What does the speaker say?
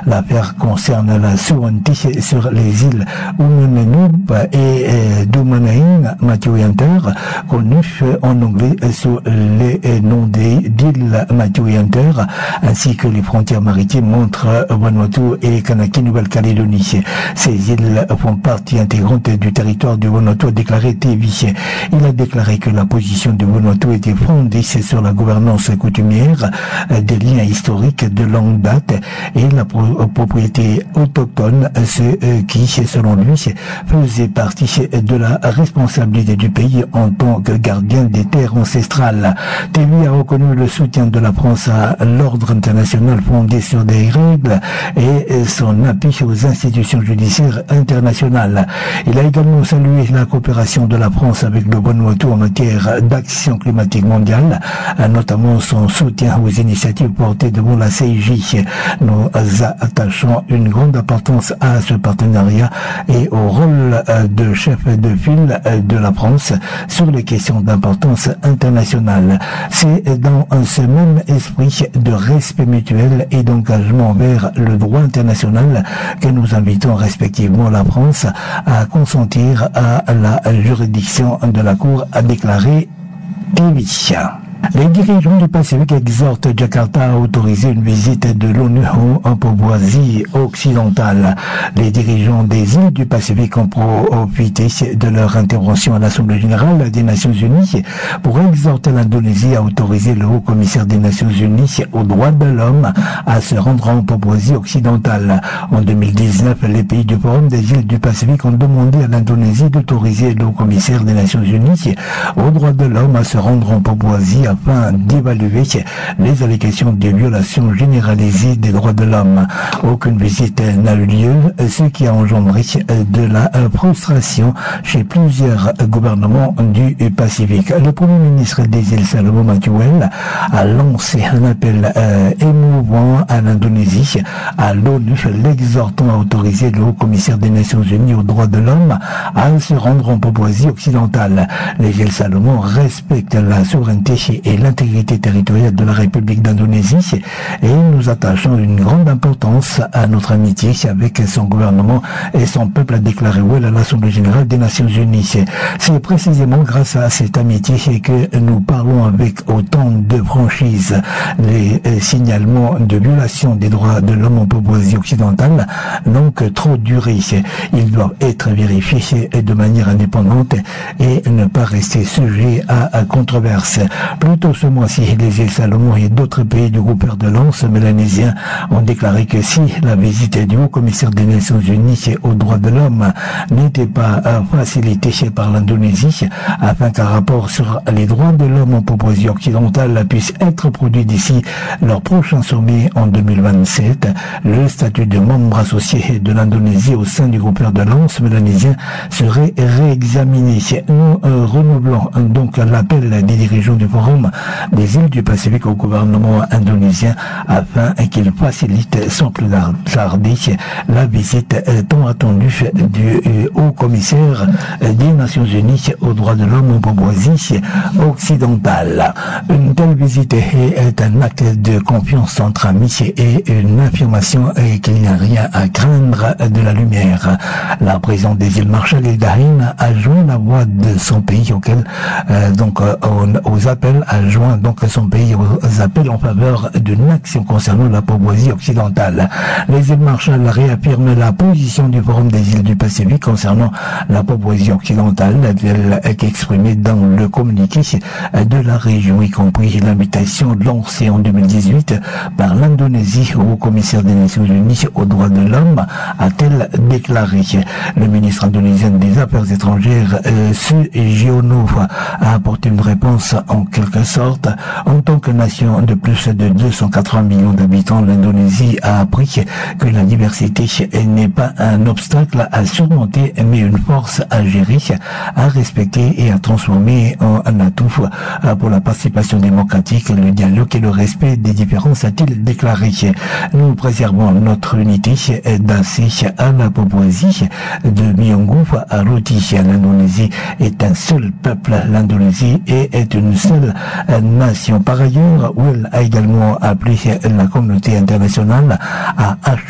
L'affaire concerne la souveraineté sur les îles Umananoub et Dumanain Mathieu-Yanter, connues en anglais sous les noms d'îles Mathieu-Yanter, ainsi que les frontières maritimes entre Vanuatu et Kanaki Nouvelle-Calédonie. Ces îles font partie intégrante du territoire du Vanuatu, a déclaré TV. Il a déclaré que la position du Vanuatu était fondée sur la gouvernance coutumière, des liens historiques de longue date et la propriété autochtone, ce qui, selon lui, faisait partie de la responsabilité du pays en tant que gardien des terres ancestrales. TV a reconnu le soutien de la France à l'ordre international fondé sur des règles et son appui aux institutions judiciaires internationales. Il a également salué la coopération de la France avec le Vanuatu en matière d'action climatique mondiale, notamment son soutien aux initiatives portées devant la CIJ. Nous attachons une grande importance à ce partenariat et au rôle de chef de file de la France sur les questions d'importance internationale. C'est dans ce même esprit de respect mutuel et d'engagement vers le droit international que nous invitons respectivement la France à consentir à la juridiction de la Cour, a déclaré Evicia. Les dirigeants du Pacifique exhortent Jakarta à autoriser une visite de l'ONU en Papouasie occidentale. Les dirigeants des îles du Pacifique ont profité de leur intervention à l'Assemblée générale des Nations unies pour exhorter l'Indonésie à autoriser le haut-commissaire des Nations unies aux droits de l'homme à se rendre en Papouasie occidentale. En 2019, les pays du Forum des îles du Pacifique ont demandé à l'Indonésie d'autoriser le haut-commissaire des Nations unies aux droits de l'homme à se rendre en Papouasie afin d'évaluer les allégations de violations généralisées des droits de l'homme. Aucune visite n'a eu lieu, ce qui a engendré de la frustration chez plusieurs gouvernements du Pacifique. Le Premier ministre des îles Salomon Mathuel a lancé un appel émouvant à l'Indonésie, à l'ONU, l'exhortant à autoriser le haut-commissaire des Nations unies aux droits de l'homme à se rendre en Papouasie occidentale. Les îles Salomon respectent la souveraineté et l'intégrité territoriale de la République d'Indonésie et nous attachons une grande importance à notre amitié avec son gouvernement et son peuple, a déclaré Well à l'Assemblée générale des Nations unies. C'est précisément grâce à cette amitié que nous parlons avec autant de franchise. Les signalements de violation des droits de l'homme en Papouasie occidentale n'ont que trop duré. Ils doivent être vérifiés de manière indépendante et ne pas rester sujets à controverse. Plus tôt ce mois-ci, les îles Salomon et d'autres pays du groupe de l'Alliance mélanésien ont déclaré que si la visite du haut-commissaire des Nations unies aux droits de l'homme n'était pas facilitée par l'Indonésie, afin qu'un rapport sur les droits de l'homme en Papouasie occidentale puisse être produit d'ici leur prochain sommet en 2027, le statut de membre associé de l'Indonésie au sein du groupe de l'Alliance mélanésien serait réexaminé. Nous renouvelons donc l'appel des dirigeants du Forum des îles du Pacifique au gouvernement indonésien afin qu'il facilite sans plus tarder la visite tant attendue du haut-commissaire des Nations unies aux droits de l'homme en Papouasie occidentale. Une telle visite est un acte de confiance entre amis et une affirmation qu'il n'y a rien à craindre de la lumière. La présidente des îles Marshall, Hilda Heine, a joint la voix de son pays auquel aux appels, a joint donc son pays aux appels en faveur d'une action concernant la Papouasie occidentale. Les îles Marshall réaffirment la position du Forum des îles du Pacifique concernant la Papouasie occidentale, exprimée dans le communiqué de la région, y compris l'invitation lancée en 2018 par l'Indonésie au commissaire des Nations unies aux droits de l'homme, a-t-elle déclaré. Le ministre indonésien des Affaires étrangères, Sujono, a apporté une réponse en quelque sorte. En tant que nation de plus de 280 millions d'habitants, l'Indonésie a appris que la diversité n'est pas un obstacle à surmonter, mais une force à gérer, à respecter et à transformer en un atout pour la participation démocratique, le dialogue et le respect des différences, a-t-il déclaré. Nous préservons notre unité d'assez à la Papouasie de Myongou à Roti. L'Indonésie est un seul peuple, l'Indonésie est une seule nation. Par ailleurs, Will a également appelé la communauté internationale à